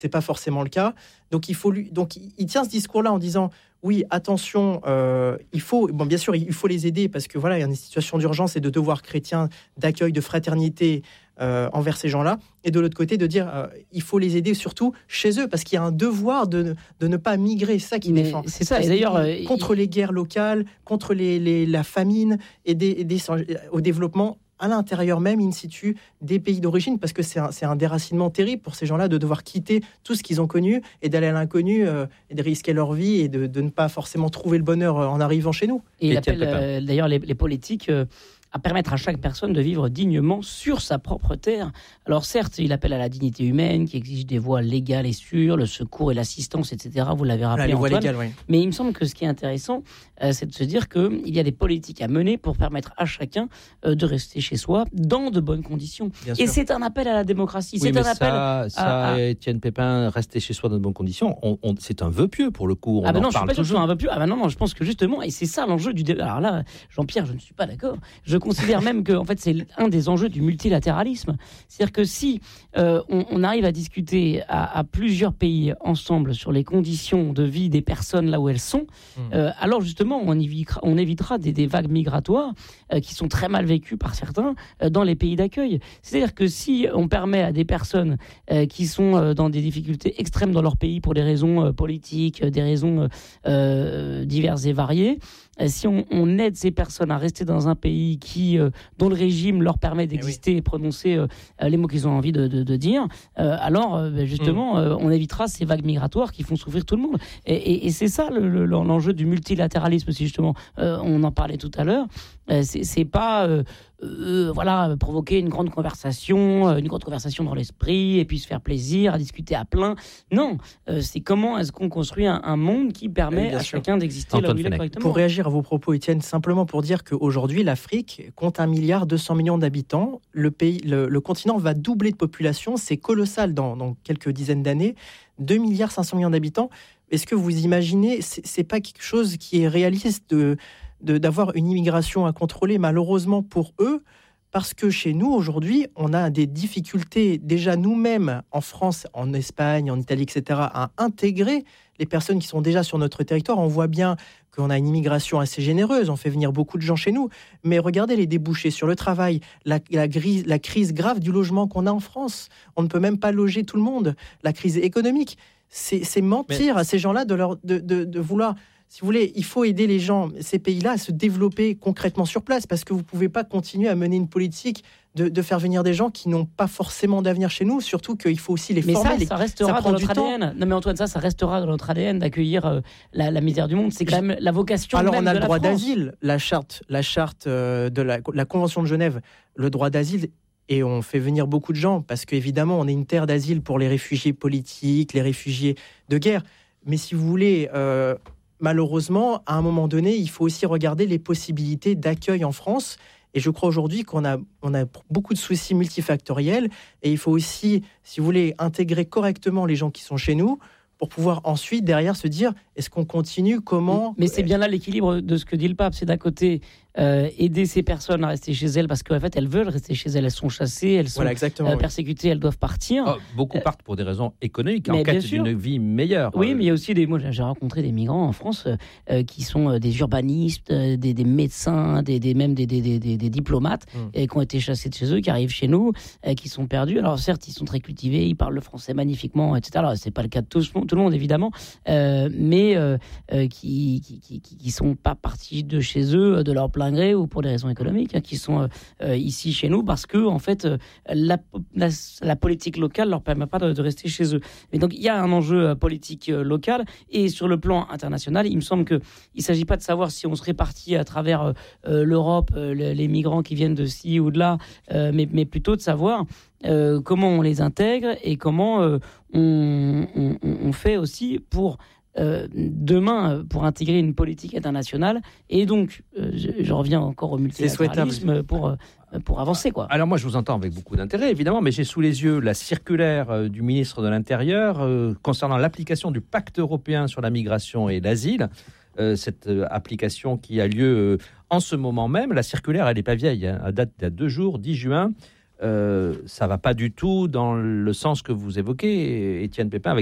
c'est pas forcément le cas. Donc il tient ce discours-là en disant oui, attention, bien sûr, il faut les aider parce que voilà, il y a une situation d'urgence et de devoir chrétien d'accueil, de fraternité envers ces gens-là. Et de l'autre côté, de dire il faut les aider surtout chez eux parce qu'il y a un devoir de ne pas migrer. C'est ça qu'il défend. C'est ça. Et d'ailleurs, contre les guerres locales, contre la famine, aider au développement à l'intérieur même, in situ, des pays d'origine, parce que c'est un déracinement terrible pour ces gens-là de devoir quitter tout ce qu'ils ont connu et d'aller à l'inconnu et de risquer leur vie et de ne pas forcément trouver le bonheur en arrivant chez nous. Et il appelle d'ailleurs les politiques à permettre à chaque personne de vivre dignement sur sa propre terre. Alors certes, il appelle à la dignité humaine, qui exige des voies légales et sûres, le secours et l'assistance, etc. Vous l'avez rappelé, Antoine. Légales, oui. Mais il me semble que ce qui est intéressant, c'est de se dire qu'il y a des politiques à mener pour permettre à chacun de rester chez soi dans de bonnes conditions. Et c'est un appel à la démocratie. Oui, c'est un appel à Étienne Pépin, rester chez soi dans de bonnes conditions. C'est un vœu pieux pour le coup. Je suis pas sûr que ce soit un vœu pieux. Non, je pense que justement, et c'est ça l'enjeu du débat. Alors là, Jean-Pierre, je ne suis pas d'accord. Je considère même que en fait, c'est un des enjeux du multilatéralisme. C'est-à-dire que si on arrive à discuter à plusieurs pays ensemble sur les conditions de vie des personnes là où elles sont, alors justement, on évitera des vagues migratoires qui sont très mal vécues par certains dans les pays d'accueil. C'est-à-dire que si on permet à des personnes qui sont dans des difficultés extrêmes dans leur pays pour des raisons politiques, des raisons diverses et variées, si on aide ces personnes à rester dans un pays dont le régime leur permet d'exister et prononcer les mots qu'ils ont envie de dire, alors justement, on évitera ces vagues migratoires qui font souffrir tout le monde. Et c'est ça l'enjeu du multilatéralisme, si justement on en parlait tout à l'heure. C'est pas provoquer une grande conversation dans l'esprit et puis se faire plaisir à discuter à plein. Non, c'est comment est-ce qu'on construit un monde qui permet à chacun d'exister là où il est correctement. Pour réagir à vos propos, Étienne, simplement pour dire qu'aujourd'hui l'Afrique compte 1,2 milliard d'habitants. Le continent va doubler de population, c'est colossal dans quelques dizaines d'années. 2,5 milliards d'habitants. Est-ce que vous imaginez, c'est pas quelque chose qui est réaliste d'avoir une immigration à contrôler, malheureusement pour eux, parce que chez nous, aujourd'hui, on a des difficultés, déjà nous-mêmes, en France, en Espagne, en Italie, etc., à intégrer les personnes qui sont déjà sur notre territoire. On voit bien qu'on a une immigration assez généreuse, on fait venir beaucoup de gens chez nous, mais regardez les débouchés sur le travail, la crise grave du logement qu'on a en France. On ne peut même pas loger tout le monde. La crise économique, c'est mentir à ces gens-là de vouloir... Si vous voulez, il faut aider les gens, ces pays-là, à se développer concrètement sur place, parce que vous ne pouvez pas continuer à mener une politique de faire venir des gens qui n'ont pas forcément d'avenir chez nous, surtout qu'il faut aussi les former. Mais ça restera dans notre ADN. Non mais Antoine, ça restera dans notre ADN d'accueillir la misère du monde. C'est quand même la vocation même de la France. Alors on a le droit d'asile, la charte de la Convention de Genève, le droit d'asile. Et on fait venir beaucoup de gens, parce qu'évidemment, on est une terre d'asile pour les réfugiés politiques, les réfugiés de guerre. Mais si vous voulez... malheureusement, à un moment donné, il faut aussi regarder les possibilités d'accueil en France. Et je crois aujourd'hui qu'on a beaucoup de soucis multifactoriels. Et il faut aussi, si vous voulez, intégrer correctement les gens qui sont chez nous pour pouvoir ensuite, derrière, se dire, est-ce qu'on continue, comment... Mais c'est bien là l'équilibre de ce que dit le pape. C'est d'un côté... aider ces personnes à rester chez elles parce qu'en fait elles veulent rester chez elles, elles sont chassées, elles sont persécutées, elles doivent partir. Beaucoup partent pour des raisons économiques, en quête d'une vie meilleure. Oui, mais il y a aussi moi j'ai rencontré des migrants en France qui sont des urbanistes, des médecins, même des diplomates qui ont été chassés de chez eux, qui arrivent chez nous, qui sont perdus. Alors certes, ils sont très cultivés, ils parlent le français magnifiquement, etc. Alors c'est pas le cas de tout le monde évidemment, mais qui sont pas partis de chez eux de leur plein gré ou pour des raisons économiques, qui sont ici chez nous parce que en fait la politique locale leur permet pas de rester chez eux. Mais donc il y a un enjeu politique local, et sur le plan international, il me semble que il s'agit pas de savoir si on se répartit à travers l'Europe les migrants qui viennent de ci ou de là, mais plutôt de savoir comment on les intègre et comment on fait aussi pour demain pour intégrer une politique internationale. Et donc je reviens encore au multilatéralisme pour avancer, quoi. Alors moi je vous entends avec beaucoup d'intérêt évidemment, mais j'ai sous les yeux la circulaire du ministre de l'Intérieur concernant l'application du pacte européen sur la migration et l'asile. Cette application qui a lieu en ce moment même. La circulaire, elle n'est pas vieille, elle date d'il y a 2 jours, 10 juin. ça va pas du tout dans le sens que vous évoquez, Étienne Pépin, avec